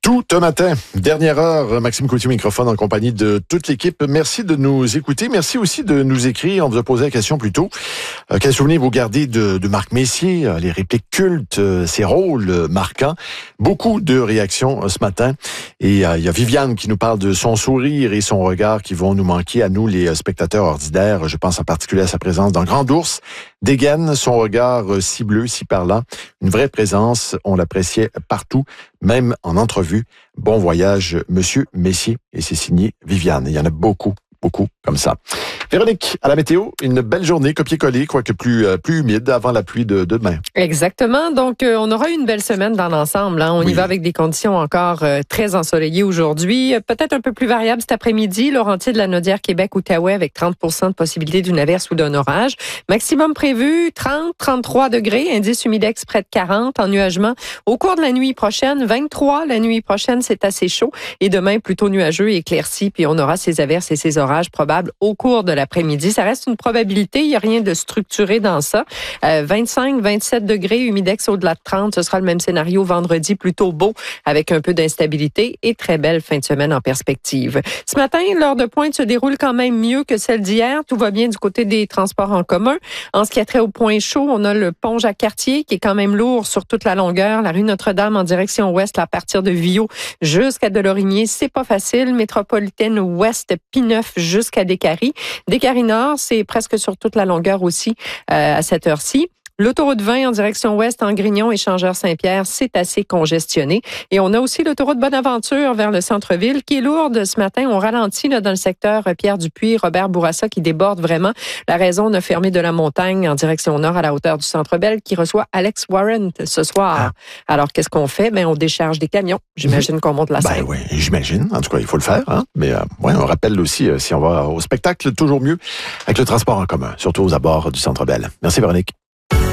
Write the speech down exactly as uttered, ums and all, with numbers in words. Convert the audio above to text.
Tout un matin, dernière heure, Maxime Coutier, microphone en compagnie de toute l'équipe. Merci de nous écouter. Merci aussi de nous écrire. On vous a posé la question plus tôt. Euh, quel souvenir vous gardez de, de Marc Messier, euh, les répliques cultes, euh, ses rôles euh, marquants? Beaucoup de réactions euh, ce matin. Et il euh, y a Viviane qui nous parle de son sourire et son regard qui vont nous manquer à nous, les euh, spectateurs ordinaires. Je pense en particulier à sa présence dans Grand Ours. Dégaine, son regard euh, si bleu, si parlant. Une vraie présence. On l'appréciait partout, même en entrevue. Bon voyage, Monsieur Messier. Et c'est signé Viviane. Il y en a beaucoup, beaucoup comme ça. Véronique, à la météo, une belle journée, copier-coller, quoique plus, euh, plus humide avant la pluie de, de demain. Exactement. Donc, euh, on aura une belle semaine dans l'ensemble. Hein. On oui. y va avec des conditions encore euh, très ensoleillées aujourd'hui. Peut-être un peu plus variable cet après-midi. Laurentides, la Naudière, Québec, Outaouais, avec trente pour cent de possibilité d'une averse ou d'un orage. Maximum prévu, trente, trente-trois degrés. Indice humidex près de quarante. Ennuagement au cours de la nuit prochaine. vingt-trois, la nuit prochaine, c'est assez chaud. Et demain, plutôt nuageux et éclairci. Puis on aura ces averses et ces orages probables au cours de l'après-midi. Ça reste une probabilité. Il n'y a rien de structuré dans ça. Euh, vingt-cinq, vingt-sept degrés, humidex au-delà de trente. Ce sera le même scénario vendredi, plutôt beau, avec un peu d'instabilité et très belle fin de semaine en perspective. Ce matin, l'heure de pointe se déroule quand même mieux que celle d'hier. Tout va bien du côté des transports en commun. En ce qui a trait au point chaud, on a le pont Jacques-Cartier qui est quand même lourd sur toute la longueur. La rue Notre-Dame en direction ouest, là, à partir de Viault jusqu'à Delorimier, c'est pas facile. Métropolitaine ouest, Pineuf jusqu'à Décarie. Décarie Nord, c'est presque sur toute la longueur aussi euh, à cette heure-ci. L'autoroute vingt en direction ouest, en Grignon, échangeur Saint-Pierre, c'est assez congestionné. Et on a aussi l'autoroute Bonaventure vers le centre-ville qui est lourde ce matin. On ralentit là, dans le secteur Pierre-Dupuis, Robert-Bourassa qui déborde vraiment. La raison de fermer de la montagne en direction nord à la hauteur du Centre-Bell qui reçoit Alex Warren ce soir. Ah. Alors, qu'est-ce qu'on fait? Ben, on décharge des camions. J'imagine mmh. qu'on monte la scène. Ben oui, j'imagine. En tout cas, il faut le faire. Hein? Mais euh, ouais, on rappelle aussi, euh, si on va au spectacle, toujours mieux avec le transport en commun, surtout aux abords du Centre-Bell. Merci, Véronique.